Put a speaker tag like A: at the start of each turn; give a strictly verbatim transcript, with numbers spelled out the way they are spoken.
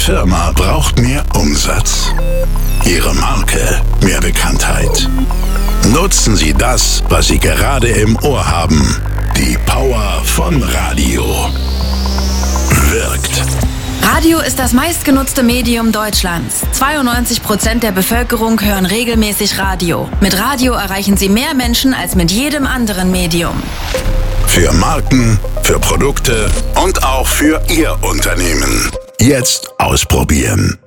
A: Firma braucht mehr Umsatz. Ihre Marke mehr Bekanntheit. Nutzen Sie das, was Sie gerade im Ohr haben. Die Power von Radio. Wirkt.
B: Radio ist das meistgenutzte Medium Deutschlands. zweiundneunzig Prozent der Bevölkerung hören regelmäßig Radio. Mit Radio erreichen Sie mehr Menschen als mit jedem anderen Medium.
A: Für Marken, für Produkte und auch für Ihr Unternehmen. Jetzt ausprobieren.